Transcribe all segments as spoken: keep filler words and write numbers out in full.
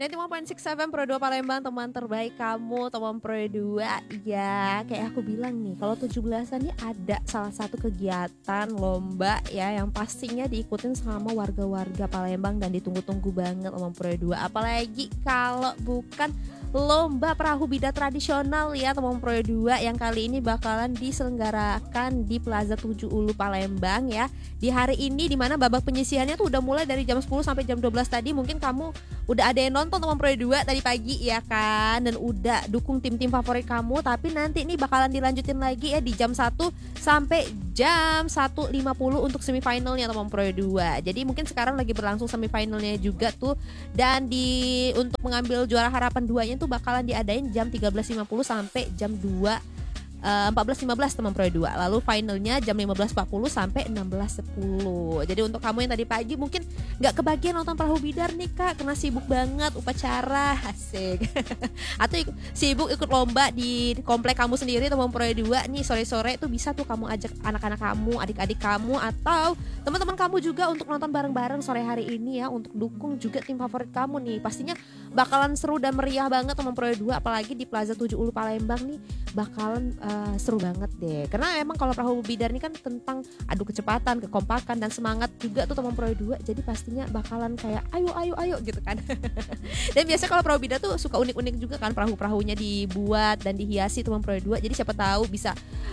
sembilan puluh enam koma enam Pro dua Palembang, teman terbaik kamu, teman Pro dua. Ya, kayak aku bilang nih, kalau tujuh belasan nih ada salah satu kegiatan lomba ya yang pastinya diikutin sama warga-warga Palembang dan ditunggu-tunggu banget teman Pro dua. Apalagi kalau bukan lomba perahu bida tradisional ya teman Pro dua yang kali ini bakalan diselenggarakan di Plaza tujuh Ulu Palembang ya. Di hari ini dimana babak penyisihannya tuh udah mulai dari jam sepuluh sampai jam dua belas tadi. Mungkin kamu udah ada yang nonton teman Pro dua tadi pagi ya kan, dan udah dukung tim-tim favorit kamu. Tapi nanti ini bakalan dilanjutin lagi ya di jam satu sampai jam satu lima puluh untuk semifinalnya teman Pro dua. Jadi mungkin sekarang lagi berlangsung semifinalnya juga tuh, dan di untuk mengambil juara harapan duanya tuh bakalan diadain jam tiga belas lima puluh sampai jam dua empat belas lima belas teman Pro dua. Lalu finalnya jam lima belas empat puluh sampai enam belas sepuluh. Jadi untuk kamu yang tadi pagi mungkin nggak kebagian nonton perahu bidar nih kak, karena sibuk banget upacara, asik. Atau sibuk ikut lomba di komplek kamu sendiri teman Pro dua nih, sore-sore tuh bisa tuh kamu ajak anak-anak kamu, adik-adik kamu, atau teman-teman kamu juga untuk nonton bareng-bareng sore hari ini ya, untuk dukung juga tim favorit kamu nih. Pastinya bakalan seru dan meriah banget teman Pro dua, apalagi di Plaza tujuh Ulu Palembang nih bakalan uh, seru banget deh. Karena emang kalau perahu bidar ini kan tentang adu kecepatan, kekompakan dan semangat juga tuh teman Pro dua. Jadi pastinya bakalan kayak ayo ayo ayo gitu kan. Dan biasa kalau perahu bidar tuh suka unik-unik juga kan, perahu-perahunya dibuat dan dihiasi teman Pro dua. Jadi siapa tahu bisa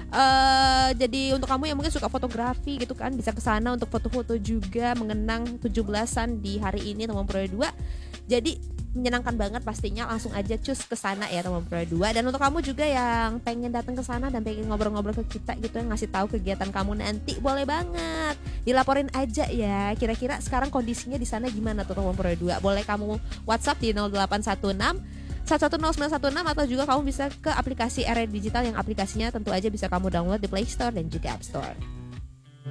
uh, jadi untuk kamu yang mungkin suka fotografi gitu kan, bisa ke sana untuk foto-foto juga mengenang tujuh belasan di hari ini teman Pro dua. Jadi menyenangkan banget pastinya, langsung aja cus ke sana ya teman Pro dua. Dan untuk kamu juga yang pengen datang ke sana dan pengen ngobrol-ngobrol ke kita gitu, yang ngasih tahu kegiatan kamu nanti, boleh banget dilaporin aja ya. Kira-kira sekarang kondisinya di sana gimana tuh teman Pro dua? Boleh kamu WhatsApp di nol delapan satu enam satu satu nol sembilan satu enam, atau juga kamu bisa ke aplikasi R R Digital yang aplikasinya tentu aja bisa kamu download di Play Store dan juga App Store.